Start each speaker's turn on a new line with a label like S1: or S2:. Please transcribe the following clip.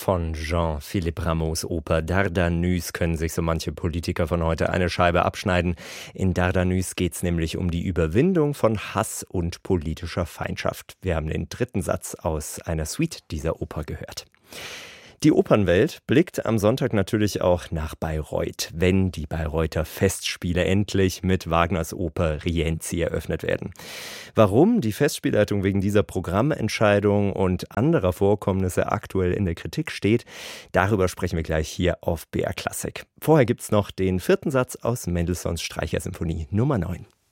S1: Von Jean-Philippe Rameaus Oper Dardanus können sich so manche Politiker von heute eine Scheibe abschneiden. In Dardanus geht es nämlich um die Überwindung von Hass und politischer Feindschaft. Wir haben den dritten Satz aus einer Suite dieser Oper gehört. Die Opernwelt blickt am Sonntag natürlich auch nach Bayreuth, wenn die Bayreuther Festspiele endlich mit Wagners Oper Rienzi eröffnet werden. Warum die Festspielleitung wegen dieser Programmentscheidung und anderer Vorkommnisse aktuell in der Kritik steht, darüber sprechen wir gleich hier auf BR Klassik. Vorher gibt's noch den vierten Satz aus Mendelssohns Streichersymphonie Nummer 9.